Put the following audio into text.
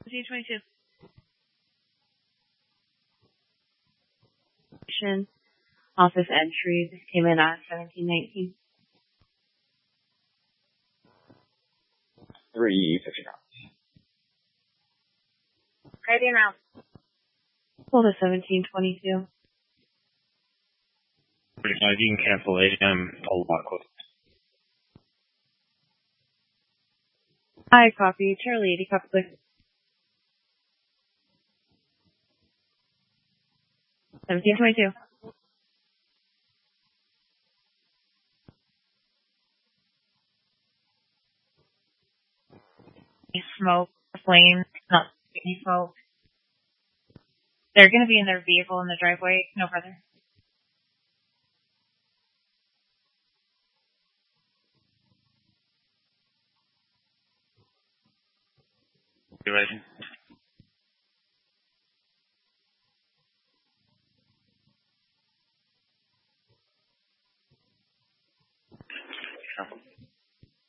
1722. Office entries came in at 1719. 350 pounds. Ready now. Pull to 1722. 35, you can cancel AM, pull block close. I copy. Charlie 80, copy click. 1722. Smoke, flames, not any smoke. They're going to be in their vehicle in the driveway, no further. You ready?